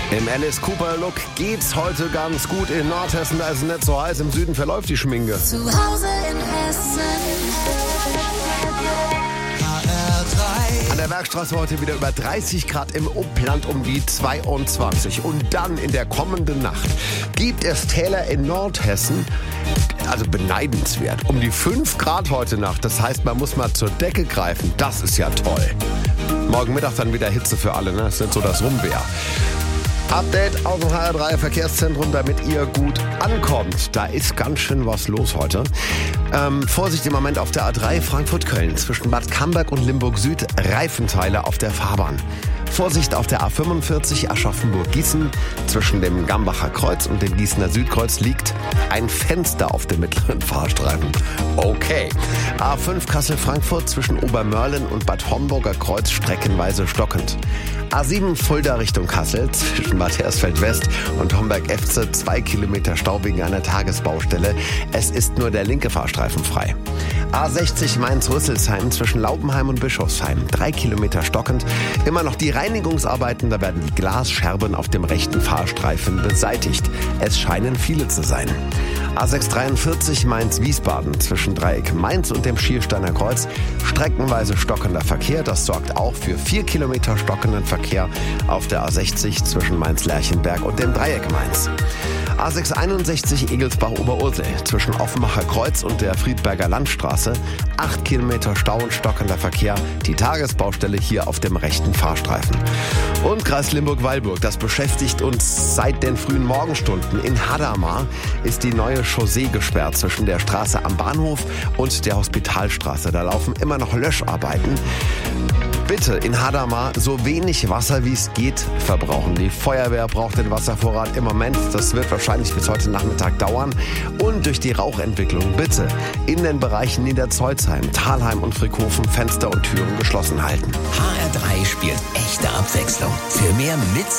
Im Alice Cooper Look geht's heute ganz gut in Nordhessen, da ist es nicht so heiß, im Süden verläuft die Schminke. Zu Hause in Hessen. An der Bergstraße heute wieder über 30 Grad, im Upland um die 22. Und dann in der kommenden Nacht gibt es Täler in Nordhessen, also beneidenswert, um die 5 Grad heute Nacht. Das heißt, man muss mal zur Decke greifen. Das ist ja toll. Morgen Mittag dann wieder Hitze für alle, ne? Das ist nicht so das Rumwehr. Update aus dem HR3 Verkehrszentrum, damit ihr gut ankommt. Da ist ganz schön was los heute. Vorsicht im Moment auf der A3 Frankfurt-Köln zwischen Bad Camberg und Limburg Süd, Reifenteile auf der Fahrbahn. Vorsicht auf der A45 Aschaffenburg-Gießen. Zwischen dem Gambacher Kreuz und dem Gießener Südkreuz liegt ein Fenster auf dem mittleren Fahrstreifen. Okay. A5 Kassel-Frankfurt zwischen Obermörlen und Bad Homburger Kreuz streckenweise stockend. A7 Fulda Richtung Kassel zwischen Bad Hersfeld West und Homberg-Efze 2 Kilometer Stau wegen einer Tagesbaustelle. Es ist nur der linke Fahrstreifen frei. A60 Mainz-Rüsselsheim zwischen Laupenheim und Bischofsheim 3 Kilometer stockend. Immer noch die Reinigungsarbeiten, da werden die Glasscherben auf dem rechten Fahrstreifen beseitigt. Es scheinen viele zu sein. A643 Mainz-Wiesbaden zwischen Dreieck Mainz und dem Schiersteiner Kreuz. Streckenweise stockender Verkehr. Das sorgt auch für 4 Kilometer stockenden Verkehr auf der A60 zwischen Mainz-Lerchenberg und dem Dreieck Mainz. A661 Egelsbach-Oberursel zwischen Offenbacher Kreuz und der Friedberger Landstraße. 8 Kilometer Stau und stockender Verkehr. Die Tagesbaustelle hier auf dem rechten Fahrstreifen. Und Kreis Limburg-Weilburg, das beschäftigt uns seit den frühen Morgenstunden. In Hadamar ist die neue Chaussee gesperrt zwischen der Straße am Bahnhof und der Hospitalstraße. Da laufen immer noch Löscharbeiten. Bitte in Hadamar so wenig Wasser wie es geht verbrauchen. Die Feuerwehr braucht den Wasservorrat im Moment. Das wird wahrscheinlich bis heute Nachmittag dauern. Und durch die Rauchentwicklung bitte in den Bereichen Niederzeuzheim, Thalheim und Frickhofen Fenster und Türen geschlossen halten. HR3 spielt echte Abwechslung. Für mehr Mit